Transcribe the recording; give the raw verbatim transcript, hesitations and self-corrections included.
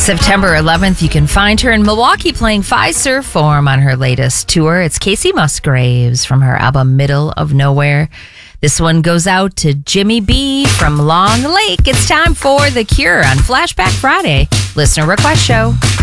September eleventh, you can find her in Milwaukee playing Fiserv Forum on her latest tour. It's Casey Musgraves from her album Middle of Nowhere. This one goes out to Jimmy B from Long Lake. It's time for The Cure on Flashback Friday, listener request show.